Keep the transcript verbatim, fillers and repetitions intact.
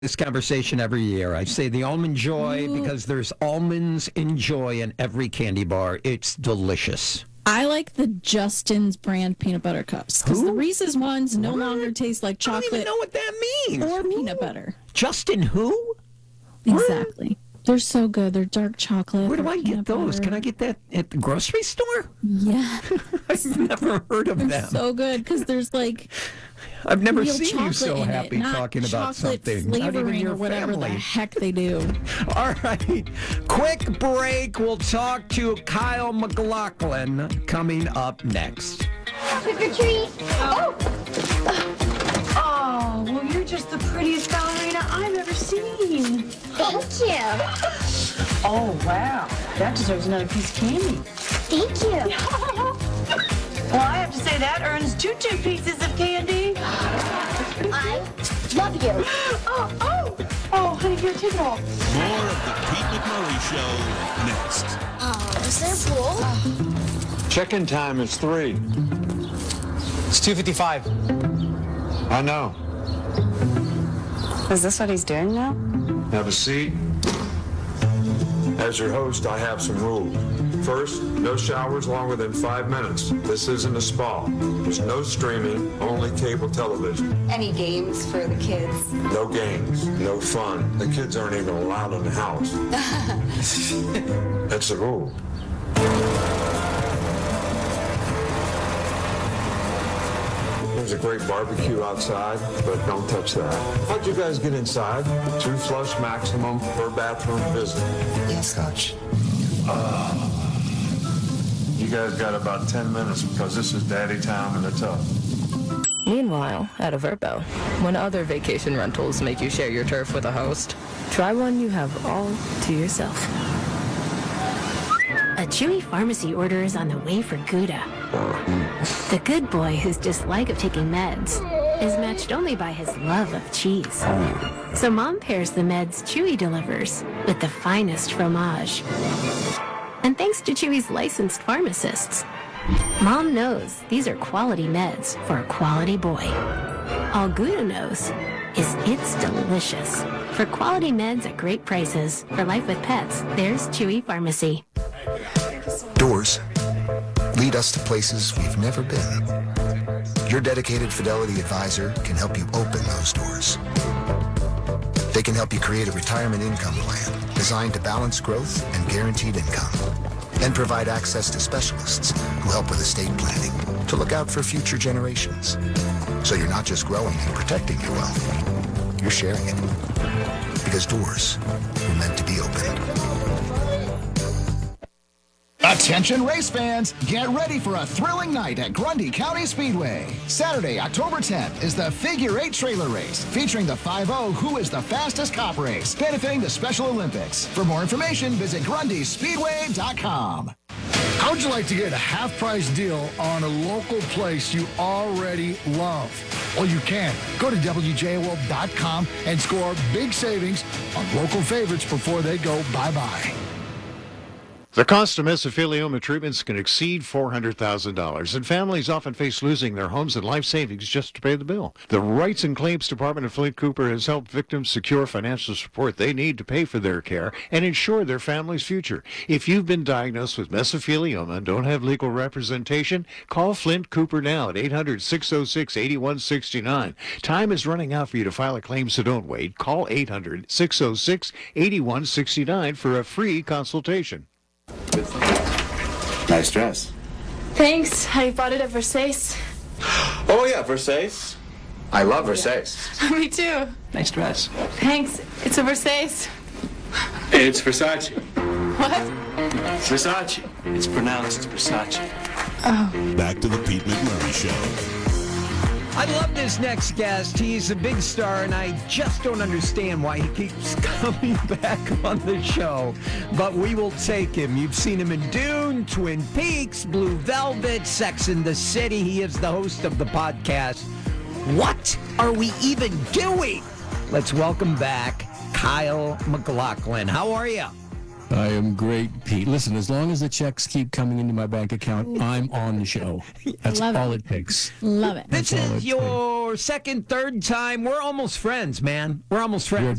this conversation every year. I say the Almond Joy Ooh. because there's almonds in Joy in every candy bar. It's delicious. I like the Justin's brand peanut butter cups because the Reese's ones no what? longer taste like chocolate. I don't even know what that means. Or who? peanut butter. Justin who? Exactly. Where? They're so good. They're dark chocolate. Where do I get those? Butter. Can I get that at the grocery store? Yeah. I've never heard of They're them. So good because there's like I've never seen you so happy it, talking about something. Not even your or whatever family. the heck they do. All right. Quick break. We'll talk to Kyle MacLachlan coming up next. Trick or treat. Oh. Oh, well, you're just the prettiest ballerina I've ever seen. Thank you. Oh, wow. That deserves another piece of candy. Thank you. Well, I have to say that earns two two pieces of candy. I love you. Oh, oh, oh, honey, here, take it all. More of the Pete McMurray Show next. Oh, is there a pool? Oh. Check-in time is three. It's two fifty-five. I know. Is this what he's doing now? Have a seat. As your host, I have some rules. First, no showers longer than five minutes. This isn't a spa. There's no streaming, only cable television. Any games for the kids? No games, no fun. The kids aren't even allowed in the house. That's the rule. There's a great barbecue outside, but don't touch that. How'd you guys get inside? Two flush maximum per bathroom visit. Yes, Coach. Uh, you guys got about ten minutes because this is daddy time in the tub. Meanwhile, at Averbo, when other vacation rentals make you share your turf with a host, try one you have all to yourself. A Chewy pharmacy order is on the way for Gouda. The good boy whose dislike of taking meds is matched only by his love of cheese. So Mom pairs the meds Chewy delivers with the finest fromage. And thanks to Chewy's licensed pharmacists, Mom knows these are quality meds for a quality boy. All Gouda knows is it's delicious. For quality meds at great prices, for life with pets, there's Chewy Pharmacy. Doors lead us to places we've never been. Your dedicated Fidelity advisor can help you open those doors. They can help you create a retirement income plan designed to balance growth and guaranteed income, and provide access to specialists who help with estate planning to look out for future generations. So you're not just growing and protecting your wealth, you're sharing it. Because doors were meant to be opened. Attention race fans, get ready for a thrilling night at Grundy County Speedway. Saturday, October tenth is the Figure Eight Trailer Race, featuring the five oh Who is the Fastest Cop Race, benefiting the Special Olympics. For more information, visit Grundy Speedway dot com. How would you like to get a half-price deal on a local place you already love? Well, you can. Go to W J O L dot com and score big savings on local favorites before they go bye-bye. The cost of mesothelioma treatments can exceed four hundred thousand dollars, and families often face losing their homes and life savings just to pay the bill. The Rights and Claims Department of Flint Cooper has helped victims secure financial support they need to pay for their care and ensure their family's future. If you've been diagnosed with mesothelioma and don't have legal representation, call Flint Cooper now at eight hundred, six oh six, eight one six nine. Time is running out for you to file a claim, so don't wait. Call eight hundred, six oh six, eight one six nine for a free consultation. Nice dress. Thanks. I bought it at Versace. Oh, yeah, Versace. I love Versace. Me too. Nice dress. Thanks. It's a Versace. It's Versace. What? It's Versace. It's pronounced Versace. Oh. Back to the Pete McMurray Show. I love this next guest. He's a big star, and I just don't understand why he keeps coming back on the show. But we will take him. You've seen him in Dune, Twin Peaks, Blue Velvet, Sex and the City. He is the host of the podcast. What are we even doing? Let's welcome back Kyle MacLachlan. How are you? I am great, Pete. Listen, as long as the checks keep coming into my bank account, I'm on the show. That's Love all it. it takes. Love it. This That's all is it your second, third time. We're almost friends, man. We're almost friends. You're